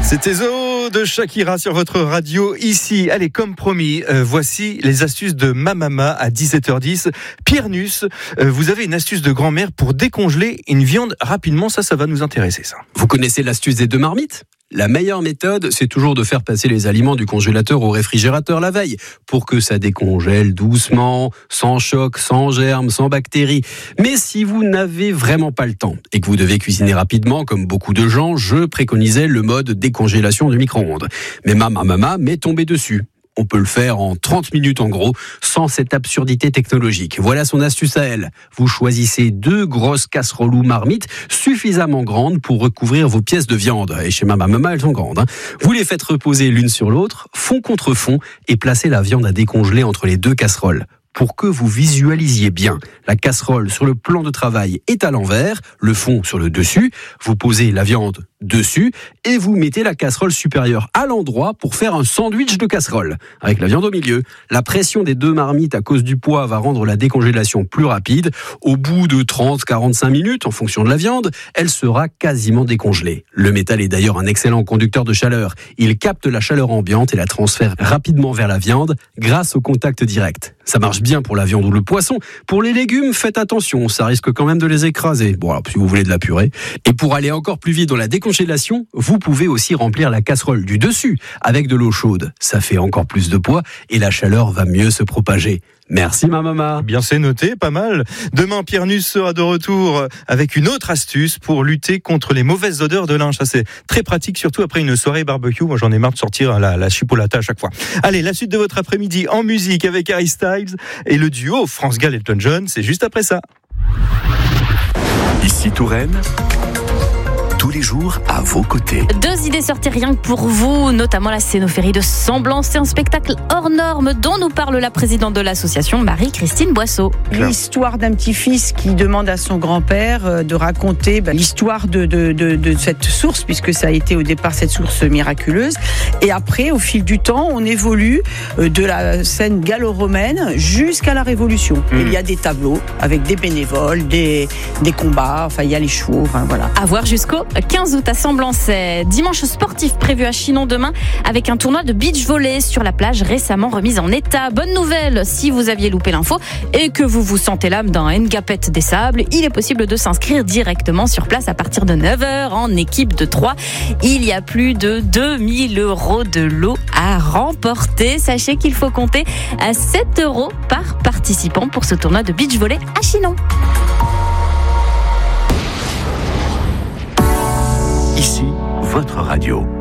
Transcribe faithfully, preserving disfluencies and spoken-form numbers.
C'était Zo de Shakira sur votre radio ici. Allez, comme promis, euh, voici les astuces de ma maman à dix-sept heures dix. Pierre Nuss, euh, vous avez une astuce de grand-mère pour décongeler une viande rapidement. Ça, ça va nous intéresser, ça. Vous connaissez l'astuce des deux marmites ? La meilleure méthode, c'est toujours de faire passer les aliments du congélateur au réfrigérateur la veille, pour que ça décongèle doucement, sans choc, sans germes, sans bactéries. Mais si vous n'avez vraiment pas le temps et que vous devez cuisiner rapidement, comme beaucoup de gens, je préconisais le mode décongélation du micro-ondes. Mais ma maman m'est tombée dessus. On peut le faire en trente minutes en gros, sans cette absurdité technologique. Voilà son astuce à elle. Vous choisissez deux grosses casseroles ou marmites suffisamment grandes pour recouvrir vos pièces de viande. Et chez ma maman, elles sont grandes. Hein. Vous les faites reposer l'une sur l'autre, fond contre fond, et placez la viande à décongeler entre les deux casseroles. Pour que vous visualisiez bien, la casserole sur le plan de travail est à l'envers, le fond sur le dessus, vous posez la viande dessus et vous mettez la casserole supérieure à l'endroit pour faire un sandwich de casserole, avec la viande au milieu. La pression des deux marmites à cause du poids va rendre la décongélation plus rapide. Au bout de trente à quarante-cinq minutes, en fonction de la viande, elle sera quasiment décongelée. Le métal est d'ailleurs un excellent conducteur de chaleur. Il capte la chaleur ambiante et la transfère rapidement vers la viande grâce au contact direct. Ça marche bien pour la viande ou le poisson. Pour les légumes, faites attention, ça risque quand même de les écraser. Bon, alors, si vous voulez de la purée. Et pour aller encore plus vite dans la décongélation, vous pouvez aussi remplir la casserole du dessus avec de l'eau chaude. Ça fait encore plus de poids et la chaleur va mieux se propager. Merci ma maman. Bien, c'est noté, pas mal. Demain, Pierre Nuss sera de retour avec une autre astuce pour lutter contre les mauvaises odeurs de linge. Ça, c'est très pratique, surtout après une soirée barbecue. Moi, j'en ai marre de sortir la, la chipolata à chaque fois. Allez, la suite de votre après-midi en musique avec Harry Styles et le duo France Gall et Elton John, c'est juste après ça. Ici Touraine, tous les jours à vos côtés. Deux idées sorties rien que pour vous, notamment la scénophérie de Semblance. C'est un spectacle hors norme dont nous parle la présidente de l'association, Marie-Christine Boisseau. L'histoire d'un petit-fils qui demande à son grand-père de raconter bah, l'histoire de, de, de, de cette source, puisque ça a été au départ cette source miraculeuse. Et après, au fil du temps, on évolue de la scène gallo-romaine jusqu'à la Révolution. Mmh. Il y a des tableaux avec des bénévoles, des, des combats, enfin il y a les chevaux, enfin voilà. À voir jusqu'au quinze août à Semblance. Dimanche sportif prévu à Chinon demain avec un tournoi de beach volley sur la plage récemment remise en état. Bonne nouvelle si vous aviez loupé l'info et que vous vous sentez l'âme d'un Ngapet des Sables, il est possible de s'inscrire directement sur place à partir de neuf heures en équipe de trois. Il y a plus de deux mille euros de lot à remporter. Sachez qu'il faut compter à sept euros par participant pour ce tournoi de beach volley à Chinon. Ici, votre radio.